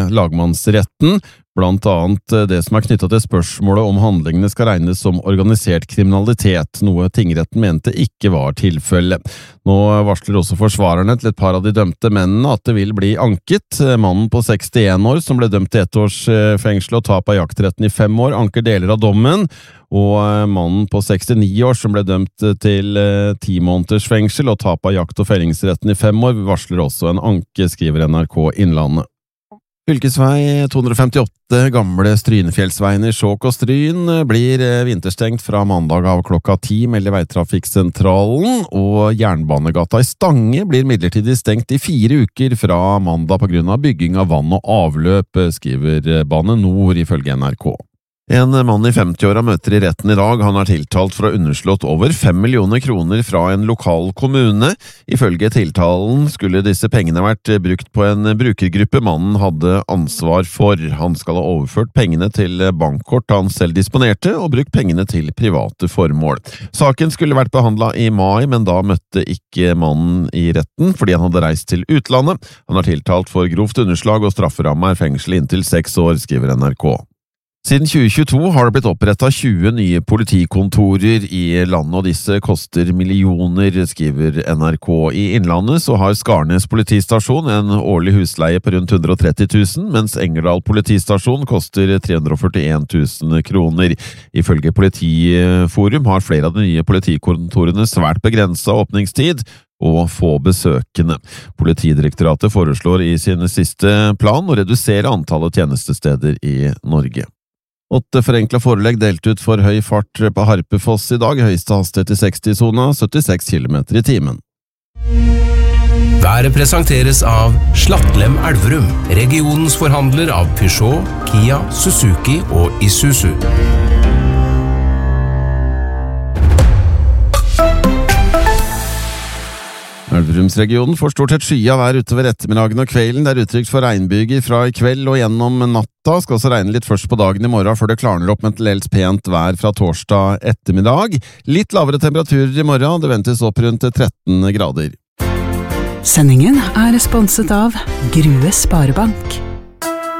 lagmannsretten, blant annet det som knyttet til spørsmålet om handlingene skal regnes som organisert kriminalitet, noe tingretten mente ikke var tilfelle. Nå varsler også forsvarerne til et par av de dømte mennene at det vil bli anket. Mannen på 61 år som ble dømt til 1 års fengsel og tap av jaktretten i 5 år, anker deler av dommen, og mannen på 69 år som ble dømt til 10 måneders fengsel og tap av jakt- og fellingsretten i 5 år, varsler også en anke, skriver NRK Innlandet. Fylkesvei 258, gamle Strynefjellsveien i Skjåk og Stryn, blir vinterstengt fra mandag av klokka 10, melder Veitrafikksentralen, og Jernbanegata i Stange blir midlertidig stengt i 4 uker fra mandag på grunn av bygging av vann og avløp, skriver Bane Nor ifølge NRK. En mann i 50-åra møter i retten i dag. Han er tiltalt for å ha underslått over 5 millioner kroner fra en lokal kommune. Ifølge tiltalen skulle disse pengene vært brukt på en brukergruppe mannen hadde ansvar for. Han skal ha overført pengene til bankkort han selv disponerte, og brukt pengene til private formål. Saken skulle vært behandlet i mai, men da møtte ikke mannen i retten fordi han hadde reist til utlandet. Han er tiltalt for grovt underslag, og strafferamme er fengsel inntil 6 år, skriver NRK. Siden 2022 har det blitt opprettet 20 nye politikontorer i landet, og disse koster millioner, skriver NRK. I Innlandet så har Skarnes politistasjon en årlig husleie på rundt 130 000, mens Engerdal politistasjon koster 341 000 kroner. Ifølge Politiforum har flere av de nye politikontorene svært begrenset åpningstid og få besøkende. Politidirektoratet foreslår i sin siste plan å redusere antallet tjenestesteder i Norge. 8 forenklet forelegg delt ut for høy fart på Harpefoss i dag, høyeste hastighet i 60-sona, 76 km i timen. Været presenteres av Slattlem Elverum, regionens forhandler av Peugeot, Kia, Suzuki og Isuzu. Elverumsregionen får stort sett skya vær utover ettermiddagen og kvelden. Det er utrygt for regnbyger fra i kveld og gjennom natta. Skal også regne litt først på dagen i morgen før det klarner opp med til dels pent vær fra torsdag ettermiddag. Litt lavere temperaturer i morgen, det ventes opp rundt 13 grader. Sendingen er sponset av Grue Sparebank.